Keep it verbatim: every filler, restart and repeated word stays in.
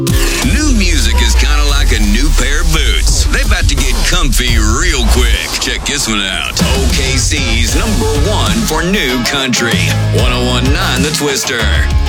New music is kind of like a new pair of boots. They about to get comfy real quick. Check this one out. O K C's number one for new country. one oh one point nine The Twister.